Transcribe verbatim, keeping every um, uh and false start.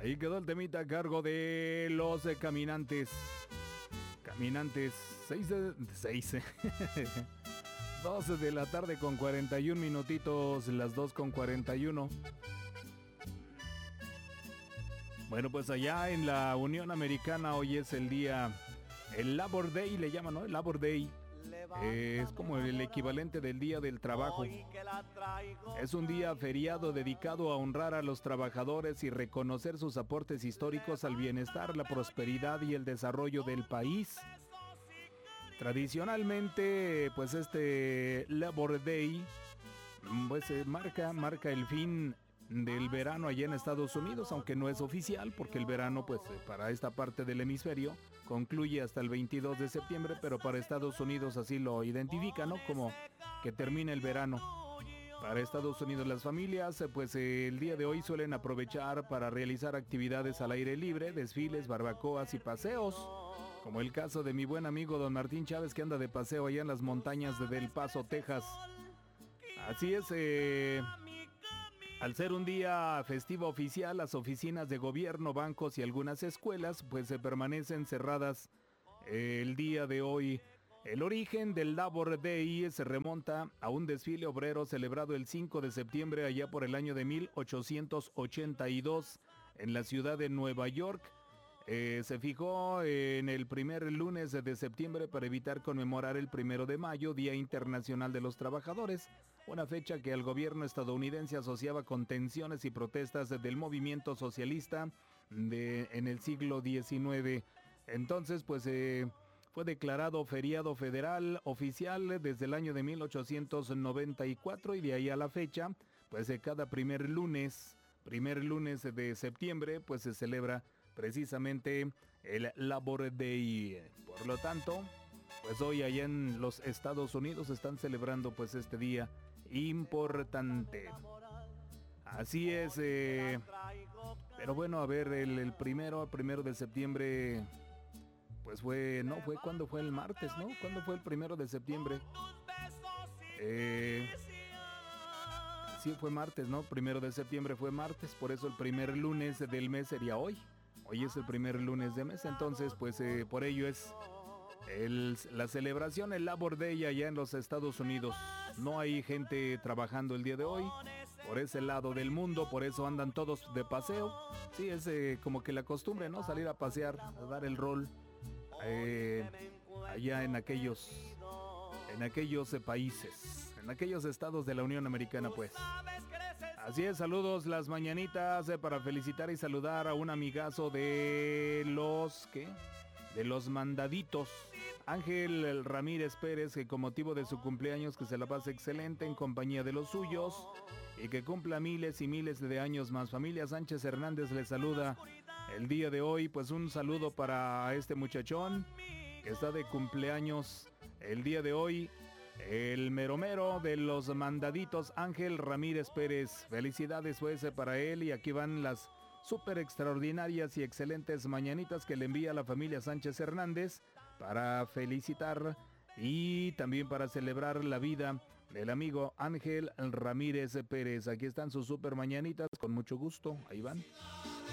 Ahí quedó el temita a cargo de los eh, caminantes. Caminantes, seis de... seis, doce de la tarde con cuarenta y un minutitos, las dos con cuarenta y uno. Bueno, pues allá en la Unión Americana hoy es el día, el Labor Day le llaman, ¿no? El Labor Day. Eh, es como el equivalente del Día del Trabajo. Es un día feriado dedicado a honrar a los trabajadores y reconocer sus aportes históricos al bienestar, la prosperidad y el desarrollo del país. Tradicionalmente, pues este Labor Day pues eh, marca, marca el fin del verano allá en Estados Unidos, aunque no es oficial porque el verano pues eh, para esta parte del hemisferio concluye hasta el veintidós de septiembre, pero para Estados Unidos así lo identifica, ¿no? Como que termina el verano. Para Estados Unidos las familias eh, pues eh, el día de hoy suelen aprovechar para realizar actividades al aire libre, desfiles, barbacoas y paseos, como el caso de mi buen amigo don Martín Chávez, que anda de paseo allá en las montañas de Del Paso, Texas. Así es, eh, al ser un día festivo oficial, las oficinas de gobierno, bancos y algunas escuelas pues se permanecen cerradas eh, el día de hoy. El origen del Labor Day se remonta a un desfile obrero celebrado el cinco de septiembre allá por el año de mil ochocientos ochenta y dos en la ciudad de Nueva York. Eh, se fijó en el primer lunes de septiembre para evitar conmemorar el primero de mayo, Día Internacional de los Trabajadores, una fecha que el gobierno estadounidense asociaba con tensiones y protestas del movimiento socialista de, en el siglo diecinueve. Entonces, pues eh, fue declarado feriado federal oficial desde el año de mil ochocientos noventa y cuatro y de ahí a la fecha, pues eh, cada primer lunes, primer lunes de septiembre, pues se celebra precisamente el Labor Day. Por lo tanto, pues hoy allá en los Estados Unidos están celebrando pues este día importante. Así es, eh, pero bueno, a ver, el, el primero, primero de septiembre, pues fue, no, fue cuando fue el martes, ¿no? ¿Cuándo fue el primero de septiembre? Eh, sí, fue martes, ¿no? Primero de septiembre fue martes, por eso el primer lunes del mes sería hoy. Hoy es el primer lunes de mes, entonces pues eh, por ello es el, la celebración, el Labor Day allá en los Estados Unidos. No hay gente trabajando el día de hoy por ese lado del mundo, por eso andan todos de paseo. Sí, es eh, como que la costumbre, ¿no? Salir a pasear, a dar el rol eh, allá en aquellos, en aquellos eh, países, en aquellos estados de la Unión Americana, pues. Así es, saludos las mañanitas eh, para felicitar y saludar a un amigazo de los, ¿qué? De los mandaditos. Ángel Ramírez Pérez, que con motivo de su cumpleaños que se la pase excelente en compañía de los suyos y que cumpla miles y miles de años más. Familia Sánchez Hernández le saluda el día de hoy, pues un saludo para este muchachón que está de cumpleaños el día de hoy. El meromero de los mandaditos, Ángel Ramírez Pérez. Felicidades pues para él y aquí van las súper extraordinarias y excelentes mañanitas que le envía la familia Sánchez Hernández para felicitar y también para celebrar la vida del amigo Ángel Ramírez Pérez. Aquí están sus súper mañanitas, con mucho gusto, ahí van.